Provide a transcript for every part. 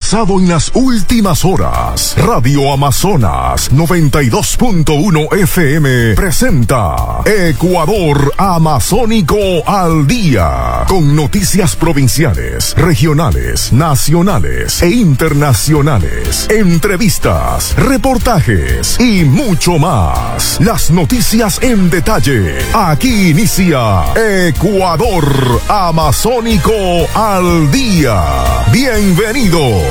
pasado en las últimas horas. Radio Amazonas 92.1 FM presenta Ecuador Amazónico al Día, con noticias provinciales, regionales, nacionales e internacionales, entrevistas, reportajes y mucho más. Las noticias en detalle. Aquí inicia Ecuador Amazónico al Día. Bienvenidos.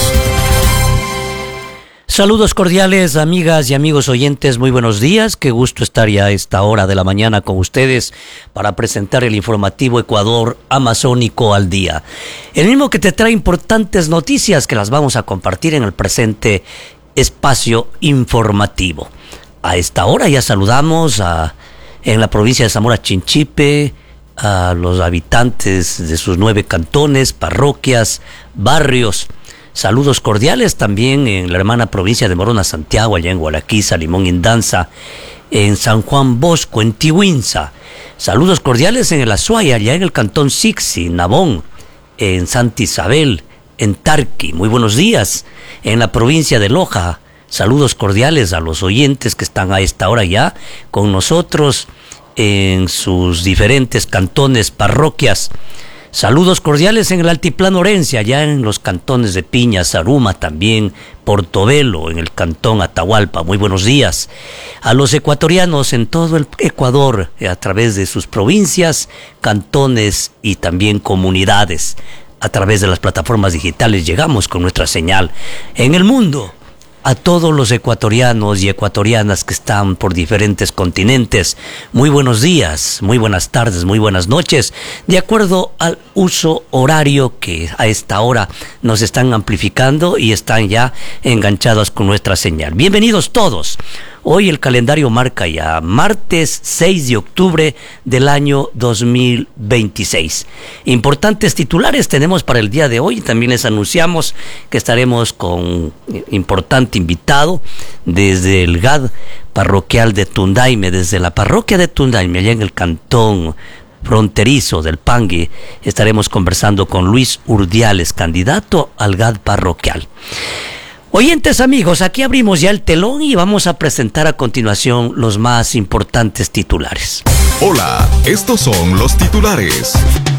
Saludos cordiales, amigas y amigos oyentes, muy buenos días. Qué gusto estar ya a esta hora de la mañana con ustedes para presentar el informativo Ecuador Amazónico al Día. El mismo que te trae importantes noticias que las vamos a compartir en el presente espacio informativo. A esta hora ya saludamos en la provincia de Zamora Chinchipe a los habitantes de sus 9 cantones, parroquias, barrios. Saludos cordiales también en la hermana provincia de Morona, Santiago, allá en Gualaquiza, Limón Indanza, en San Juan Bosco, en Tihuinza. Saludos cordiales en el Azuay, allá en el cantón Sixi, Nabón, en Santa Isabel, en Tarqui. Muy buenos días. En la provincia de Loja, saludos cordiales a los oyentes que están a esta hora ya con nosotros en sus diferentes cantones, parroquias. Saludos cordiales en el altiplano orense, allá en los cantones de Piña, Zaruma, también Portobelo, en el cantón Atahualpa. Muy buenos días a los ecuatorianos en todo el Ecuador, a través de sus provincias, cantones y también comunidades. A través de las plataformas digitales llegamos con nuestra señal en el mundo. A todos los ecuatorianos y ecuatorianas que están por diferentes continentes, muy buenos días, muy buenas tardes, muy buenas noches, de acuerdo al uso horario que a esta hora nos están amplificando y están ya enganchados con nuestra señal. Bienvenidos todos. Hoy el calendario marca ya martes 6 de octubre del año 2026. Importantes titulares tenemos para el día de hoy. También les anunciamos que estaremos con importante invitado desde el GAD parroquial de Tundaime, desde la parroquia de Tundaime, allá en el cantón fronterizo del Pangui. Estaremos conversando con Luis Urdiales, candidato al GAD parroquial. Oyentes amigos, aquí abrimos ya el telón y vamos a presentar a continuación los más importantes titulares. Hola, estos son los titulares.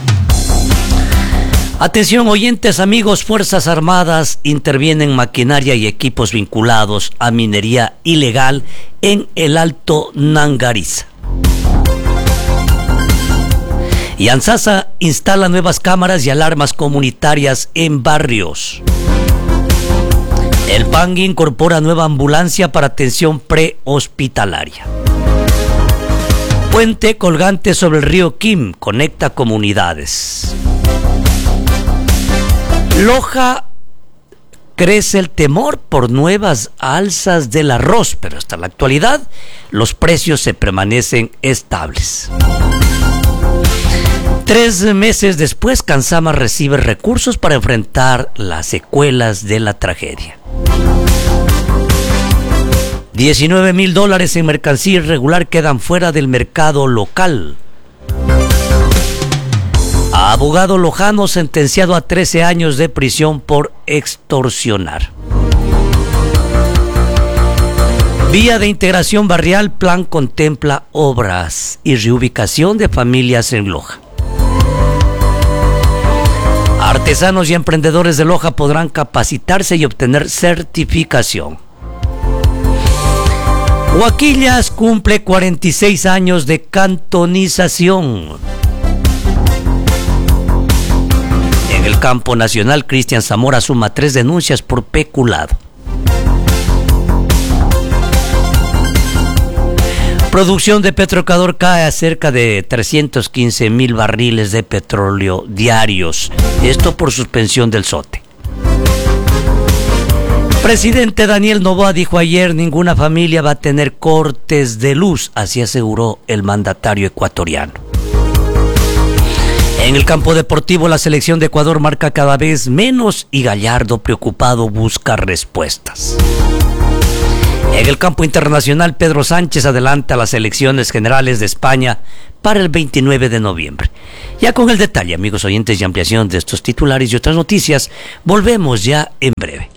Atención oyentes amigos, Fuerzas Armadas intervienen maquinaria y equipos vinculados a minería ilegal en el Alto Nangariza. Y Ansasa instala nuevas cámaras y alarmas comunitarias en barrios. El Pangui incorpora nueva ambulancia para atención prehospitalaria. Puente colgante sobre el río Kim conecta comunidades. Loja, crece el temor por nuevas alzas del arroz, pero hasta la actualidad los precios se permanecen estables. 3 meses después, Cansama recibe recursos para enfrentar las secuelas de la tragedia. $19,000 en mercancía irregular quedan fuera del mercado local. Abogado lojano sentenciado a 13 años de prisión por extorsionar. Vía de integración barrial, plan contempla obras y reubicación de familias en Loja. Artesanos y emprendedores de Loja podrán capacitarse y obtener certificación. Huaquillas cumple 46 años de cantonización. En el campo nacional, Cristian Zamora suma 3 denuncias por peculado. Producción de Petroecuador cae a cerca de 315,000 barriles de petróleo diarios. Esto por suspensión del SOTE. Presidente Daniel Noboa dijo ayer: ninguna familia va a tener cortes de luz, así aseguró el mandatario ecuatoriano. En el campo deportivo, la selección de Ecuador marca cada vez menos y Gallardo, preocupado, busca respuestas. En el campo internacional, Pedro Sánchez adelanta las elecciones generales de España para el 29 de noviembre. Ya con el detalle, amigos oyentes, y ampliación de estos titulares y otras noticias, volvemos ya en breve.